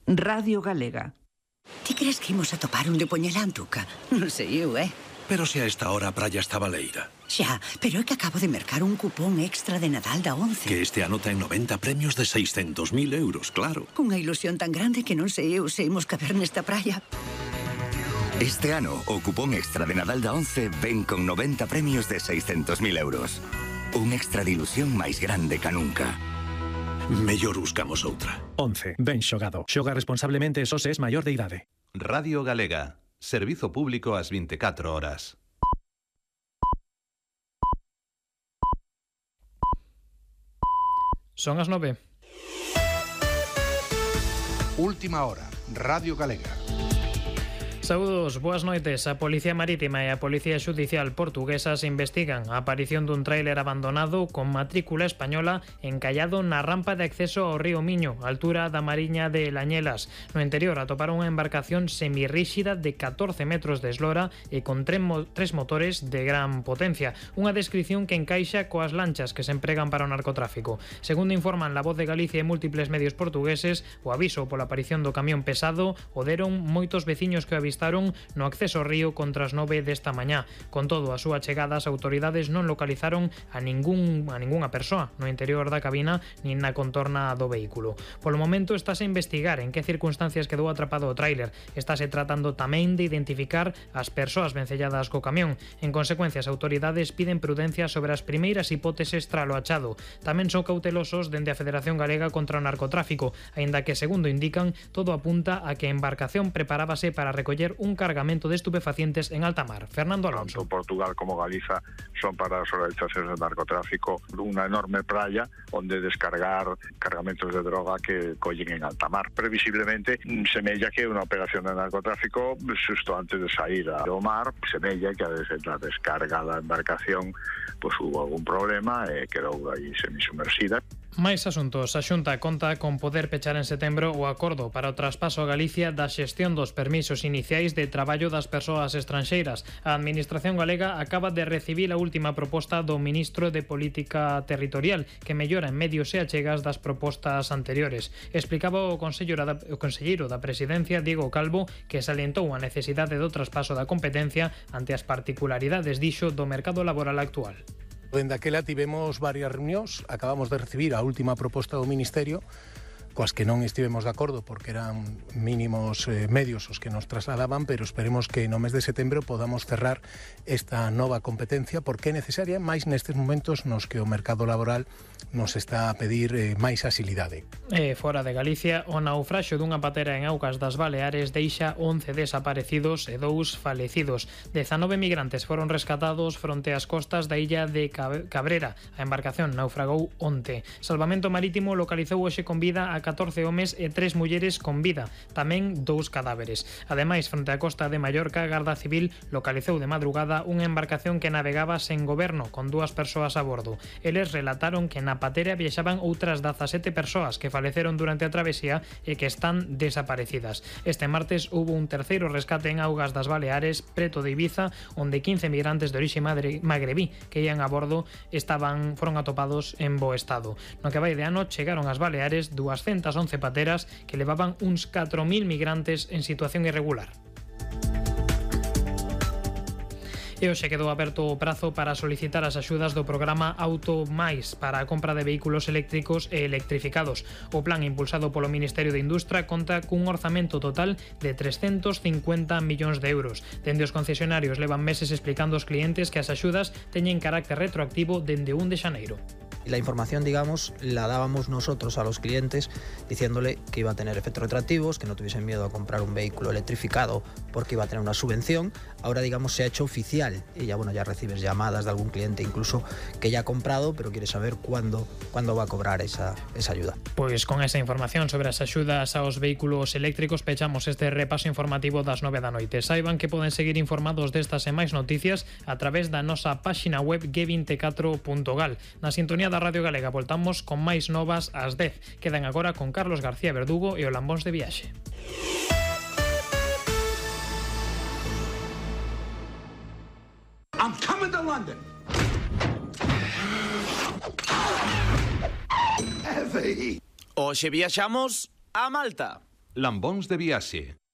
Radio Galega. Ti crees que imos a topar un de Poñelantuca? Non sei eu, Pero se a esta hora a praia está baleira. Xa, pero é que acabo de mercar un cupón extra de Nadal da 11. Que este ano ten 90 premios de 600.000 euros, claro. Cunha ilusión tan grande que non sei eu se imos caber nesta praia. Este ano, o cupón extra de Nadal da 11 ven con 90 premios de 600.000 euros. Un extra de ilusión máis grande ca nunca. Mellor buscamos outra. 11. Ben xogado. Xoga responsablemente e só se es maior de idade. Radio Galega. Servizo público ás 24 horas. Son as 9. Última hora. Radio Galega. Saúdos, boas noites. A Policía Marítima e a Policía Xudicial Portuguesas investigan a aparición dun tráiler abandonado con matrícula española encallado na rampa de acceso ao río Miño, altura da Mariña de Lañelas. No interior atoparon unha embarcación semirríxida de 14 metros de eslora e con tres motores de gran potencia. Unha descripción que encaixa coas lanchas que se empregan para o narcotráfico. Segundo informan La Voz de Galicia e múltiples medios portugueses, o aviso pola aparición do camión pesado o deron moitos veciños que o avistaron no acceso ao río contra as 9 desta mañá. Con todo, a súa chegada as autoridades non localizaron a ningunha persoa no interior da cabina nin na contorna do vehículo. Polo momento estáse a investigar en que circunstancias quedou atrapado o tráiler. Estáse tratando tamén de identificar as persoas vencelladas co camión. En consecuencia, as autoridades piden prudencia sobre as primeiras hipóteses tralo achado. Tamén son cautelosos dende a Federación Galega contra o Narcotráfico, aínda que, segundo indican, todo apunta a que a embarcación preparábase para recoller un cargamento de estupefacientes en alta mar. Fernando Alonso. Tanto Portugal como Galiza son para as organizacións de narcotráfico unha enorme praia onde descargar cargamentos de droga que collen en alta mar. Previsiblemente, semella que unha operación de narcotráfico xusto antes de sair ao mar, semella que a descarga da embarcación hubo algún problema e quedou aí semisumerxida. Máis asuntos. A Xunta conta con poder pechar en setembro o acordo para o traspaso a Galicia da xestión dos permisos iniciais de traballo das persoas estranxeiras. A Administración Galega acaba de recibir a última proposta do Ministro de Política Territorial, que mellora en medios e achegas das propostas anteriores. Explicaba o conselleiro da Presidencia, Diego Calvo, que salientou a necesidade do traspaso da competencia ante as particularidades, dixo, do mercado laboral actual. Dende aquela tivemos varias reunións, acabamos de recibir a última proposta do Ministerio, coas que non estivemos de acordo porque eran mínimos medios os que nos trasladaban, pero esperemos que no mes de setembro podamos cerrar esta nova competencia porque é necesaria máis nestes momentos nos que o mercado laboral nos está a pedir máis asilidade. Fora de Galicia, o naufraxo dunha patera en augas das Baleares deixa 11 desaparecidos e 2 falecidos. 19 migrantes foron rescatados fronte ás costas da illa de Cabrera. A embarcación naufragou onte. Salvamento Marítimo localizou hoxe con vida a 14 homes e 3 mulleres con vida, tamén 2 cadáveres. Ademais, fronte á costa de Mallorca, a Garda Civil localizou de madrugada unha embarcación que navegaba sen goberno, con 2 persoas a bordo. Eles relataron que na patera viaxaban outras 17 persoas que faleceron durante a travesía e que están desaparecidas. Este martes hubo un terceiro rescate en augas das Baleares, preto de Ibiza, onde 15 migrantes de orixe magrebí que ian a bordo foron atopados en bo estado. No que vai de ano chegaron ás Baleares 211 pateras que levaban uns 4.000 migrantes en situación irregular. E hoxe quedou aberto o prazo para solicitar as axudas do programa Auto Mais para a compra de vehículos eléctricos e electrificados. O plan impulsado polo Ministerio de Industria conta cun orzamento total de 350 millóns de euros. Dende os concesionarios levan meses explicando aos clientes que as axudas teñen carácter retroactivo dende 1 de xaneiro. La información, digamos, la dábamos nosotros a los clientes diciéndole que iba a tener efectos retroactivos, que no tuviesen miedo a comprar un vehículo electrificado porque iba a tener una subvención. Ahora, digamos, se ha hecho oficial y ya, ya recibes llamadas de algún cliente incluso que ya ha comprado, pero quiere saber cuándo va a cobrar esa ayuda. Pois con esa información sobre as axudas aos vehículos eléctricos pechamos este repaso informativo das 9 da noite. Saiban que poden seguir informados destas e máis noticias a través da nosa páxina web g24.gal. Na sintonía da Radio Galega voltamos con máis novas ás 10. Quedan agora con Carlos García Verdugo e o Lambóns de Viaxe. I'm coming to London. Hoxe viaxamos a Malta. Lambons de Biaxe.